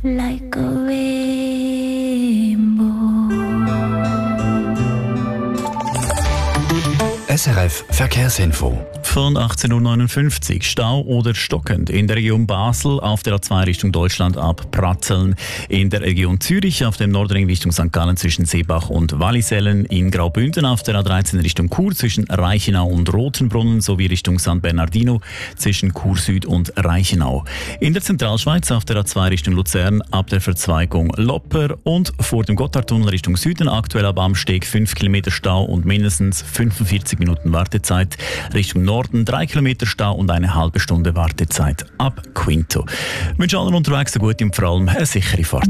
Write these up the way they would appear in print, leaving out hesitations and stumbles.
like a rainbow. SRF Verkehrsinfo. Von 18.59 Uhr Stau oder stockend in der Region Basel auf der A2 Richtung Deutschland ab Pratzeln, in der Region Zürich auf dem Nordring Richtung St. Gallen zwischen Seebach und Wallisellen, in Graubünden auf der A13 Richtung Chur zwischen Reichenau und Rotenbrunnen sowie Richtung San Bernardino zwischen Chur Süd und Reichenau. In der Zentralschweiz auf der A2 Richtung Luzern ab der Verzweigung Lopper und vor dem Gotthardtunnel Richtung Süden aktuell ab Amsteg 5 Kilometer Stau und mindestens 45 Minuten Wartezeit. Richtung Norden 3 Kilometer Stau und eine halbe Stunde Wartezeit ab Quinto. Ich wünsche allen unterwegs eine gute und vor allem eine sichere Fahrt.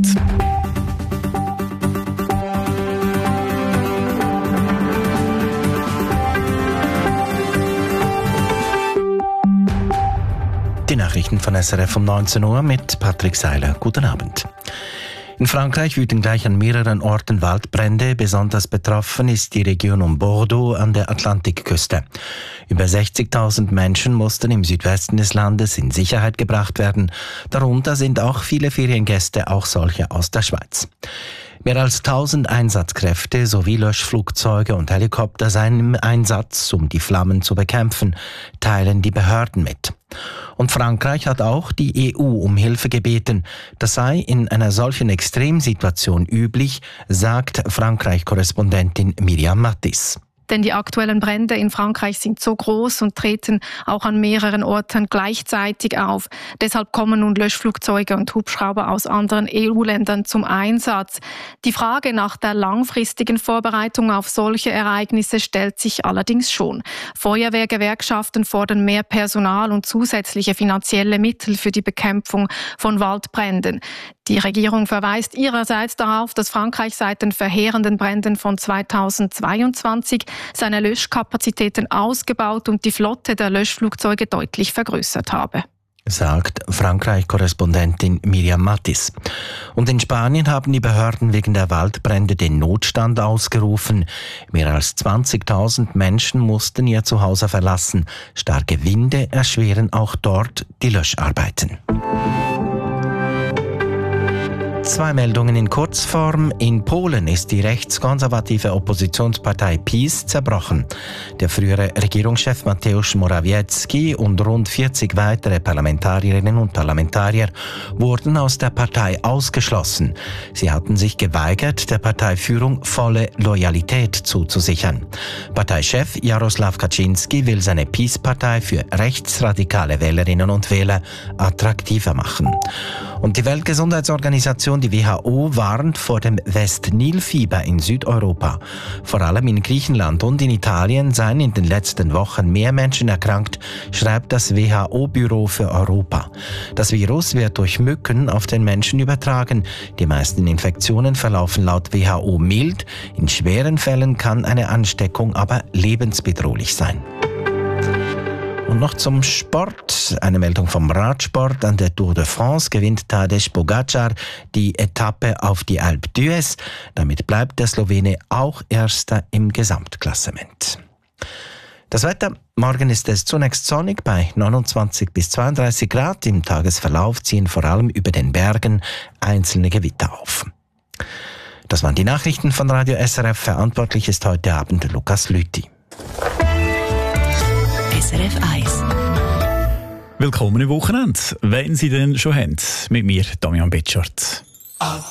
Die Nachrichten von SRF um 19 Uhr mit Patrick Seiler. Guten Abend. In Frankreich wüten gleich an mehreren Orten Waldbrände. Besonders betroffen ist die Region um Bordeaux an der Atlantikküste. Über 60.000 Menschen mussten im Südwesten des Landes in Sicherheit gebracht werden. Darunter sind auch viele Feriengäste, auch solche aus der Schweiz. Mehr als 1000 Einsatzkräfte sowie Löschflugzeuge und Helikopter seien im Einsatz, um die Flammen zu bekämpfen, teilen die Behörden mit. Und Frankreich hat auch die EU um Hilfe gebeten. Das sei in einer solchen Extremsituation üblich, sagt Frankreich-Korrespondentin Miriam Mattis. Denn die aktuellen Brände in Frankreich sind so groß und treten auch an mehreren Orten gleichzeitig auf. Deshalb kommen nun Löschflugzeuge und Hubschrauber aus anderen EU-Ländern zum Einsatz. Die Frage nach der langfristigen Vorbereitung auf solche Ereignisse stellt sich allerdings schon. Feuerwehrgewerkschaften fordern mehr Personal und zusätzliche finanzielle Mittel für die Bekämpfung von Waldbränden. Die Regierung verweist ihrerseits darauf, dass Frankreich seit den verheerenden Bränden von 2022 seine Löschkapazitäten ausgebaut und die Flotte der Löschflugzeuge deutlich vergrößert habe. Sagt Frankreich-Korrespondentin Miriam Mattis. Und in Spanien haben die Behörden wegen der Waldbrände den Notstand ausgerufen. Mehr als 20.000 Menschen mussten ihr Zuhause verlassen. Starke Winde erschweren auch dort die Löscharbeiten. Zwei Meldungen in Kurzform. In Polen ist die rechtskonservative Oppositionspartei PiS zerbrochen. Der frühere Regierungschef Mateusz Morawiecki und rund 40 weitere Parlamentarierinnen und Parlamentarier wurden aus der Partei ausgeschlossen. Sie hatten sich geweigert, der Parteiführung volle Loyalität zuzusichern. Parteichef Jarosław Kaczynski will seine PiS-Partei für rechtsradikale Wählerinnen und Wähler attraktiver machen. Und die Weltgesundheitsorganisation, die WHO, warnt vor dem West-Nil-Fieber in Südeuropa. Vor allem in Griechenland und in Italien seien in den letzten Wochen mehr Menschen erkrankt, schreibt das WHO-Büro für Europa. Das Virus wird durch Mücken auf den Menschen übertragen. Die meisten Infektionen verlaufen laut WHO mild. In schweren Fällen kann eine Ansteckung aber lebensbedrohlich sein. Und noch zum Sport. Eine Meldung vom Radsport. An der Tour de France gewinnt Tadej Pogačar die Etappe auf die Alpe d'Huez. Damit bleibt der Slowene auch Erster im Gesamtklassement. Das Wetter. Morgen ist es zunächst sonnig bei 29 bis 32 Grad. Im Tagesverlauf ziehen vor allem über den Bergen einzelne Gewitter auf. Das waren die Nachrichten von Radio SRF. Verantwortlich ist heute Abend Lukas Lüthi. SRF 1. Willkommen im Wochenende, wenn Sie denn schon haben. Mit mir, Damian Betschart.